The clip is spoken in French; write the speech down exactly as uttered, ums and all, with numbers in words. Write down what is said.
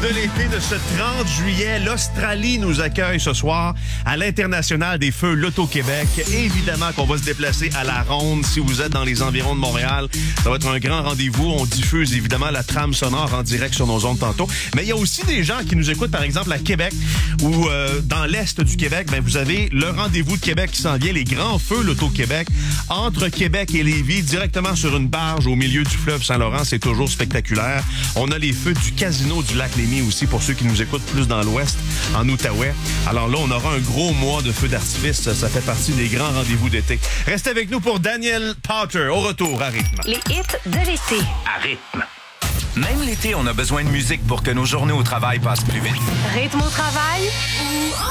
de l'été de ce trente juillet. L'Australie nous accueille ce soir à l'International des Feux Loto-Québec. Évidemment qu'on va se déplacer à la ronde si vous êtes dans les environs de Montréal. Ça va être un grand rendez-vous. On diffuse évidemment la trame sonore en direct sur nos ondes tantôt. Mais il y a aussi des gens qui nous écoutent, par exemple, à Québec ou euh, dans l'Est du Québec. Ben, vous avez le rendez-vous de Québec qui s'en vient, les grands feux Loto-Québec, entre Québec et Lévis, directement sur une barge au milieu du fleuve Saint-Laurent. C'est toujours spectaculaire. On a les feux du Casino du Lac-Lémy aussi, pour ceux qui nous écoutent plus dans l'Ouest, en Outaouais. Alors là, on aura un gros mois de feux d'artifice. Ça fait partie des grands rendez-vous d'été. Restez avec nous pour Daniel Powter, au retour à Rythme. Les hits de l'été. À Rythme. Même l'été, on a besoin de musique pour que nos journées au travail passent plus vite. Rythme au travail.